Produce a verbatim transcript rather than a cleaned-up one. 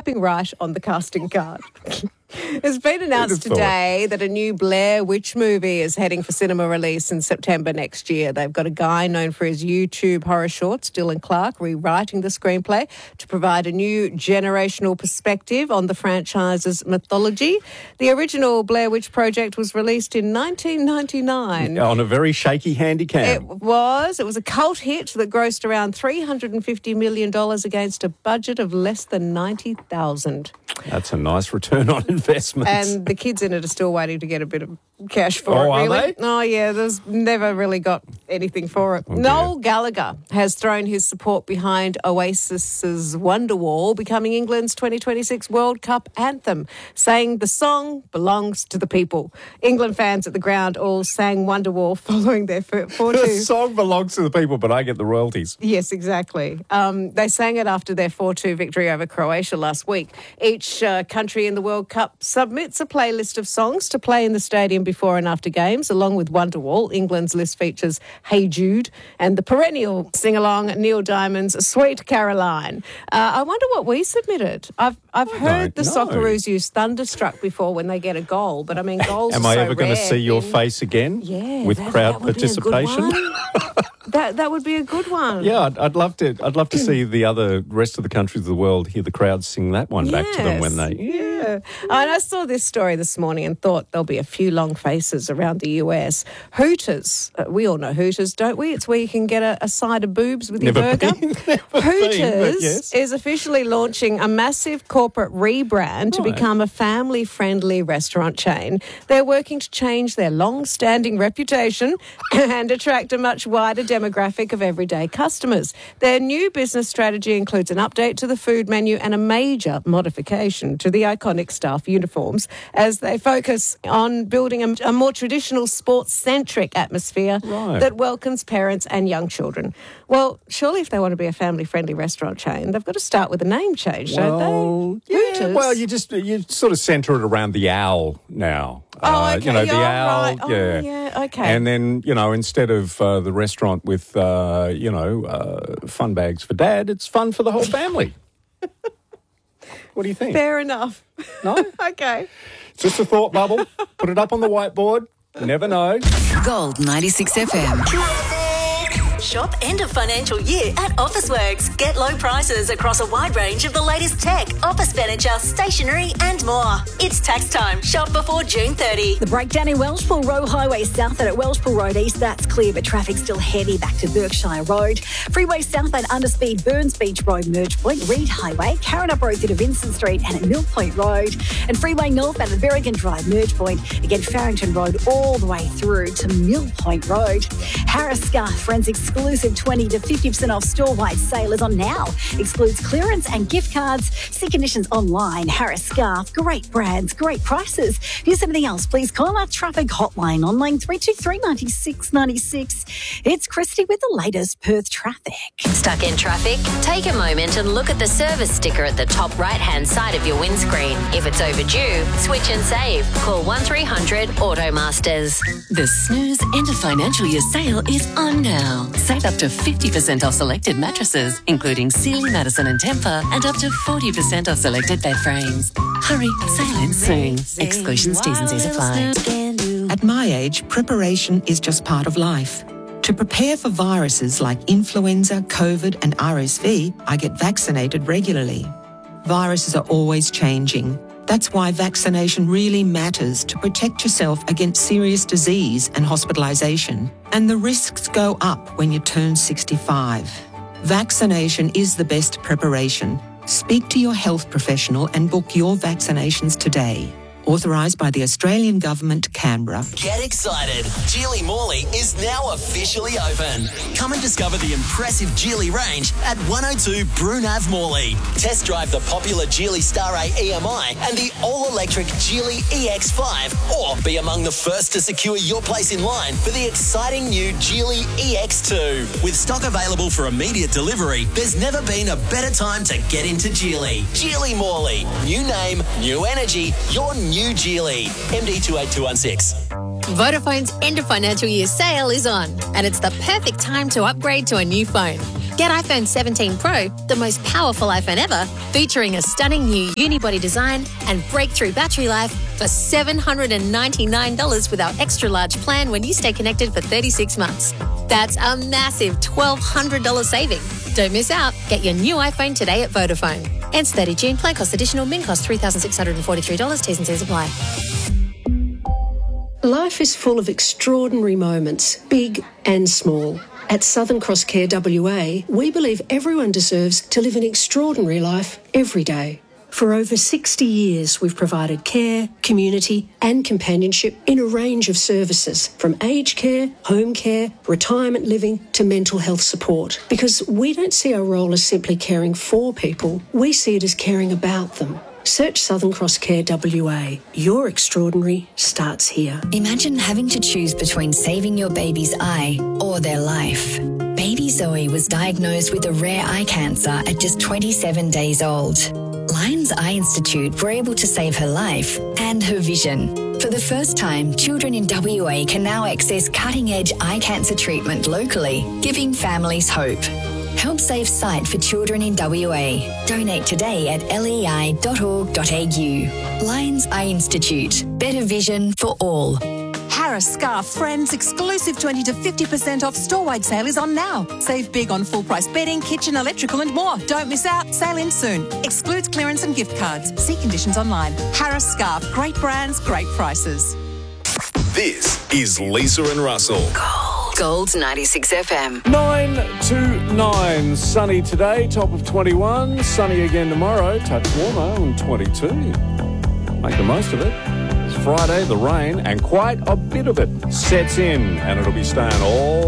typing right on the casting card. It's been announced today that a new Blair Witch movie is heading for cinema release in September next year. They've got a guy known for his YouTube horror shorts, Dylan Clark, rewriting the screenplay to provide a new generational perspective on the franchise's mythology. The original Blair Witch Project was released in nineteen ninety-nine. On a very shaky handicap. It was. It was a cult hit that grossed around three hundred fifty million dollars against a budget of less than ninety thousand dollars. That's a nice return on investment. And the kids in it are still waiting to get a bit of cash for oh, it, really. Are they? Oh, yeah, there's never really got anything for it. Oh, Noel Gallagher has thrown his support behind Oasis's Wonderwall, becoming England's twenty twenty-six World Cup anthem, saying the song belongs to the people. England fans at the ground all sang Wonderwall following their four two. The song belongs to the people, but I get the royalties. Yes, exactly. Um, they sang it after their four two victory over Croatia last week. Each uh, country in the World Cup submits a playlist of songs to play in the stadium before and after games, along with Wonderwall. England's list features Hey Jude and the perennial sing-along Neil Diamond's Sweet Caroline. Uh, I wonder what we submitted. I've I've I heard the know. Socceroos use Thunderstruck before when they get a goal, but I mean goals Am are I so ever going to rare see your in- face again? Yeah, with that- crowd that would be a good participation? one. That that would be a good one. Yeah, I'd, I'd love to. I'd love to see the other rest of the countries of the world hear the crowd sing that one back to them when they. Yes, yeah. And I saw this story this morning and thought there'll be a few long faces around the U S. Hooters, uh, we all know Hooters, don't we? It's where you can get a, a side of boobs with Never your burger. been, never Hooters been, but yes. is officially launching a massive corporate rebrand to Right. become a family-friendly restaurant chain. They're working to change their long-standing reputation and attract a much wider demographic of everyday customers. Their new business strategy includes an update to the food menu and a major modification to the iconic staff uniforms as they focus on building a, a more traditional sports-centric atmosphere Right. that welcomes parents and young children. Well, surely if they want to be a family-friendly restaurant chain, they've got to start with a name change, don't Well, they? yeah, Hooters. well, you just you sort of centre it around the owl now. Oh, Uh, okay. You know, the Yeah, owl. right. Oh, yeah. yeah, okay. And then, you know, instead of uh, the restaurant with, uh, you know, uh, fun bags for dad, it's fun for the whole family. What do you think? Fair enough. No? Okay. It's just a thought bubble. Put it up on the whiteboard. You never know. Gold ninety-six F M. Shop end of financial year at Officeworks. Get low prices across a wide range of the latest tech, office furniture, stationery and more. It's tax time. Shop before June thirtieth. The breakdown in Welshpool Road Highway South and at Welshpool Road East, that's clear, but traffic's still heavy back to Berkshire Road. Freeway South and Underspeed Burns Beach Road Merge Point, Reed Highway, Carrinup Road through to Vincent Street and at Mill Point Road. And Freeway North and at Berrigan Drive Merge Point, again Farrington Road all the way through to Mill Point Road. Harris Scarf Friends exclusive twenty to fifty percent off store-wide sale is on now. Excludes clearance and gift cards. See conditions online. Harris Scarf, great brands, great prices. If there's anything else, please call our traffic hotline on line three two three, nine six nine six. It's Christy with the latest Perth traffic. Stuck in traffic? Take a moment and look at the service sticker at the top right-hand side of your windscreen. If it's overdue, switch and save. Call one three hundred Automasters. The Snooze End of Financial Year sale is on now. Save up to fifty percent off selected mattresses, including Sealy, Madison and Tempur, and up to forty percent off selected bed frames. Hurry, sale ends soon. Exclusions, T's and C's apply. At my age, preparation is just part of life. To prepare for viruses like influenza, COVID and R S V, I get vaccinated regularly. Viruses are always changing. That's why vaccination really matters to protect yourself against serious disease and hospitalisation. And the risks go up when you turn sixty-five. Vaccination is the best preparation. Speak to your health professional and book your vaccinations today. Authorised by the Australian Government, Canberra. Get excited. Geely Morley is now officially open. Come and discover the impressive Geely range at one oh two Brunav Morley. Test drive the popular Geely Star A E M I and the all-electric Geely E X five, or be among the first to secure your place in line for the exciting new Geely E X two. With stock available for immediate delivery, there's never been a better time to get into Geely. Geely Morley. New name, new energy, your new New Geely. M D two eight two one six. Vodafone's end of financial year sale is on, and it's the perfect time to upgrade to a new phone. Get iPhone seventeen Pro, the most powerful iPhone ever, featuring a stunning new unibody design and breakthrough battery life for seven hundred ninety-nine dollars with our extra large plan when you stay connected for thirty-six months. That's a massive twelve hundred dollars saving. Don't miss out. Get your new iPhone today at Vodafone. Ends thirtieth of June. Plan cost additional. Min cost three thousand six hundred forty-three dollars. T's and C's apply. Life is full of extraordinary moments, big and small. At Southern Cross Care W A, we believe everyone deserves to live an extraordinary life every day. For over sixty years, we've provided care, community and companionship in a range of services, from aged care, home care, retirement living to mental health support. Because we don't see our role as simply caring for people, we see it as caring about them. Search Southern Cross Care W A. Your extraordinary starts here. Imagine having to choose between saving your baby's eye or their life. Baby Zoe was diagnosed with a rare eye cancer at just twenty-seven days old. Lions Eye Institute were able to save her life and her vision. For the first time, children in W A can now access cutting-edge eye cancer treatment locally, giving families hope. Help save sight for children in W A. Donate today at lei dot org dot a u. Lions Eye Institute. Better vision for all. Harris Scarf Friends exclusive twenty to fifty percent off store-wide sale is on now. Save big on full-price bedding, kitchen, electrical and more. Don't miss out. Sale ends soon. Excludes clearance and gift cards. See conditions online. Harris Scarf. Great brands, great prices. This is Lisa and Russell. Gold ninety-six F M. nine to nine. Sunny today, top of twenty-one. Sunny again tomorrow, touch warmer on twenty-two. Make the most of it. It's Friday, the rain, and quite a bit of it sets in, and it'll be staying all